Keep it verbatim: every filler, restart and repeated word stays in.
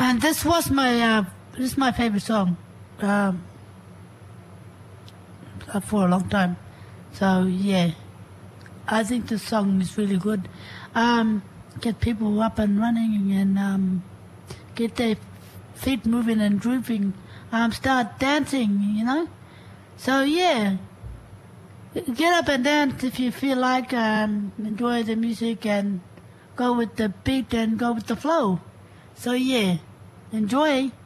And this was my uh, this is my favorite song um, for a long time. So yeah, I think the song is really good. Um, get people up and running and um, get their feet moving and grooving. Um, start dancing, you know. So yeah, get up and dance if you feel like. Um, enjoy the music and go with the beat and go with the flow. So yeah, enjoy.